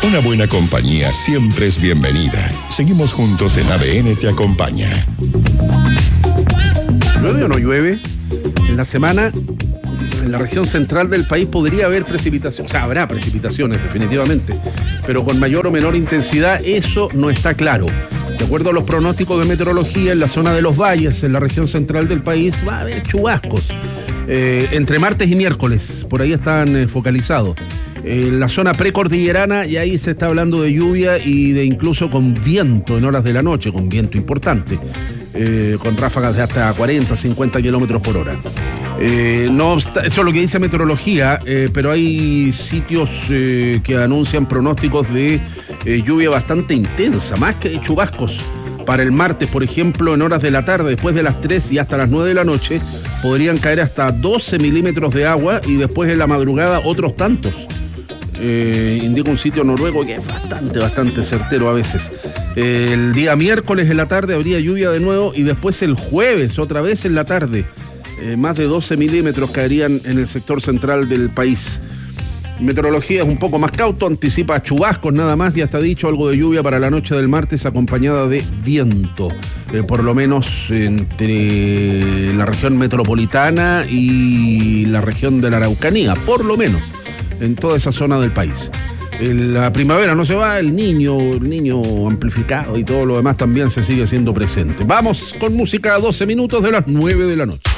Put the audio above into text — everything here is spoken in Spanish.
Una buena compañía siempre es bienvenida. Seguimos juntos en ADN Te Acompaña. ¿Llueve o no llueve? En la semana, en la región central del país podría haber precipitación. O sea, habrá precipitaciones definitivamente, pero con mayor o menor intensidad, eso no está claro. De acuerdo a los pronósticos de meteorología, en la zona de los valles, en la región central del país, va a haber chubascos. Entre martes y miércoles, por ahí están focalizados. En la zona precordillerana, y ahí se está hablando de lluvia y de incluso con viento en horas de la noche, con viento importante, con ráfagas de hasta 40, 50 kilómetros por hora. No obsta, eso es lo que dice meteorología, pero hay sitios que anuncian pronósticos de lluvia bastante intensa, más que de chubascos. Para el martes, por ejemplo, en horas de la tarde, después de las 3 y hasta las 9 de la noche, podrían caer hasta 12 milímetros de agua y después en la madrugada otros tantos. Indica un sitio noruego que es bastante certero a veces. El día miércoles en la tarde habría lluvia de nuevo y después el jueves otra vez en la tarde. Más de 12 milímetros caerían en el sector central del país. Meteorología es un poco más cauto, anticipa chubascos nada más y hasta dicho algo de lluvia para la noche del martes acompañada de viento, por lo menos entre la región metropolitana y la región de la Araucanía, por lo menos en toda esa zona del país. La primavera no se va, el niño amplificado y todo lo demás también se sigue siendo presente. Vamos con música a 12 minutos de las 9 de la noche.